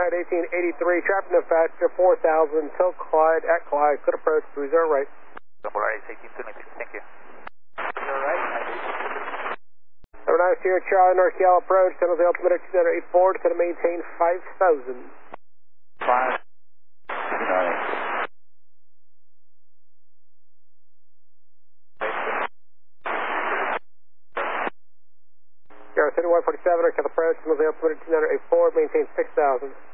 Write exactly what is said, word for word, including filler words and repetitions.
United eighteen eighty-three, traffic no faster, four thousand, till Clyde, at Clyde, could approach, three zero right. Double right, eighteen twenty-two, thank you. zero right, Number nine, Sierra Charlie, North Cal approach, San Jose altimeter two nine eight four, to maintain five thousand. five, nine. Sierra City one forty-seven, North Cal approach, San Jose altimeter two nine eight four, maintain six thousand.